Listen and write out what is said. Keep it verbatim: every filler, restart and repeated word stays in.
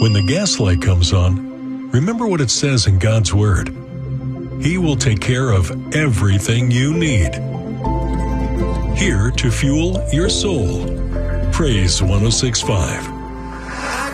When the gas light comes on, remember what it says in God's Word. He will take care of everything you need. Here to fuel your soul. Praise one oh six point five.